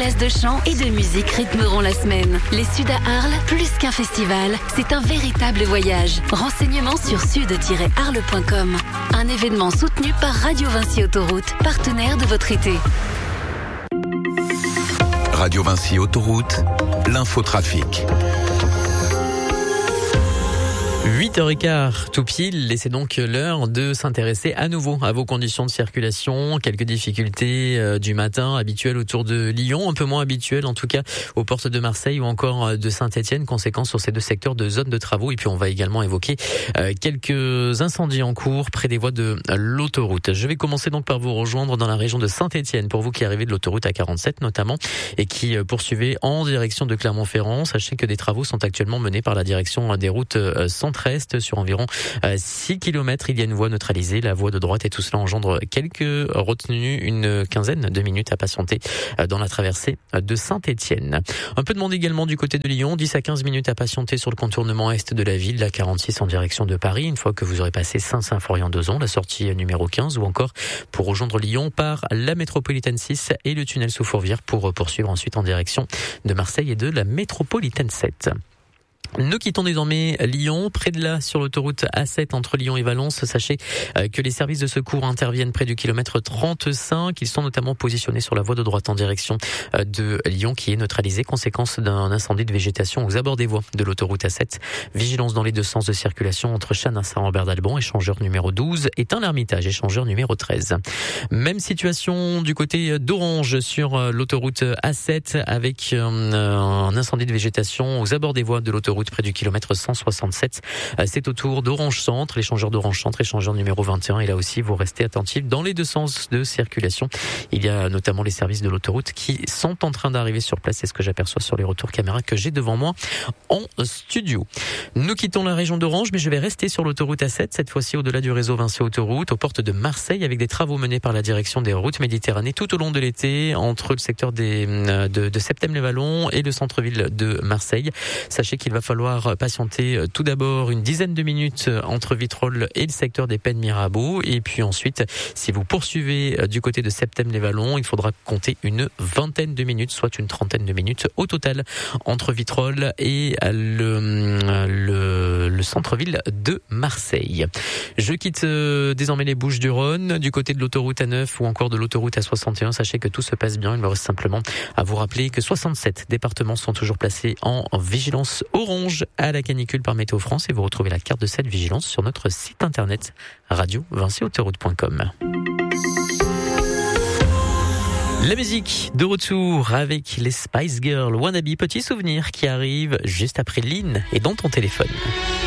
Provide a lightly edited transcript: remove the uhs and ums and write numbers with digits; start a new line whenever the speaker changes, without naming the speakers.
places de chant et de musique rythmeront la semaine. Les Suds à Arles, plus qu'un festival, c'est un véritable voyage. Renseignements sur sud-arles.com. Un événement soutenu par Radio Vinci Autoroute, partenaire de votre été.
Radio Vinci Autoroute, l'infotrafic.
8h15 tout pile, et c'est donc l'heure de s'intéresser à nouveau à vos conditions de circulation. Quelques difficultés du matin habituelles autour de Lyon, un peu moins habituelles en tout cas aux portes de Marseille ou encore de Saint-Etienne, conséquence sur ces deux secteurs de zone de travaux. Et puis on va également évoquer quelques incendies en cours près des voies de l'autoroute. Je vais commencer donc par vous rejoindre dans la région de Saint-Etienne pour vous qui arrivez de l'autoroute A47 notamment et qui poursuivez en direction de Clermont-Ferrand. Sachez que des travaux sont actuellement menés par la direction des routes centre-est sur environ 6 km. Il y a une voie neutralisée, la voie de droite, et tout cela engendre quelques retenues, une quinzaine de minutes à patienter dans la traversée de Saint-Etienne. Un peu de monde également du côté de Lyon, 10 à 15 minutes à patienter sur le contournement est de la ville, la 46 en direction de Paris, une fois que vous aurez passé Saint-Symphorien-d'Ozon, la sortie numéro 15, ou encore pour rejoindre Lyon par la métropolitaine 6 et le tunnel sous Fourvière pour poursuivre ensuite en direction de Marseille et de la métropolitaine 7. Nous quittons désormais Lyon, près de là, sur l'autoroute A7 entre Lyon et Valence. Sachez que les services de secours interviennent près du kilomètre 35. Ils sont notamment positionnés sur la voie de droite en direction de Lyon qui est neutralisée, conséquence d'un incendie de végétation aux abords des voies de l'autoroute A7. Vigilance dans les deux sens de circulation entre Channes, Saint-Rambert d'Alban, échangeur numéro 12, et Tain-l'Hermitage, échangeur numéro 13. Même situation du côté d'Orange sur l'autoroute A7 avec un incendie de végétation aux abords des voies de l'autoroute près du kilomètre 167. C'est autour d'Orange Centre, l'échangeur d'Orange Centre, échangeur numéro 21. Et là aussi, vous restez attentifs dans les deux sens de circulation. Il y a notamment les services de l'autoroute qui sont en train d'arriver sur place. C'est ce que j'aperçois sur les retours caméra que j'ai devant moi en studio. Nous quittons la région d'Orange, mais je vais rester sur l'autoroute A7, cette fois-ci au-delà du réseau Vinci Autoroute, aux portes de Marseille, avec des travaux menés par la direction des routes Méditerranée tout au long de l'été, entre le secteur de Septem-les-Vallons et le centre-ville de Marseille. Sachez qu'il va falloir patienter tout d'abord une dizaine de minutes entre Vitrolles et le secteur des Pennes Mirabeau, et puis ensuite, si vous poursuivez du côté de Septem-les-Vallons, il faudra compter une vingtaine de minutes, soit une trentaine de minutes au total entre Vitrolles et le centre-ville de Marseille. Je quitte désormais les Bouches-du-Rhône, du côté de l'autoroute A9 ou encore de l'autoroute A61. Sachez que tout se passe bien. Il me reste simplement à vous rappeler que 67 départements sont toujours placés en vigilance orange à la canicule par Météo France, et vous retrouvez la carte de cette vigilance sur notre site internet radio-vinciautoroute.com. La musique de retour avec les Spice Girls, Wannabe, petit souvenir qui arrive juste après Lynn et dans ton téléphone.